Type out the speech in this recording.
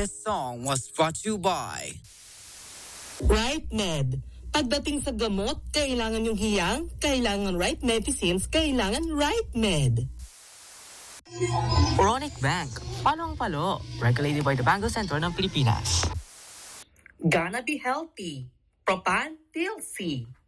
This song was brought to you by Right Med. Pagdating sa gamot, kailangan yung hiyang, kailangan right medicines, kailangan Right Med. Oronic Bank, palong-palo, regulated by the Bangko Sentro ng Pilipinas. Gonna be healthy. Propan TLC.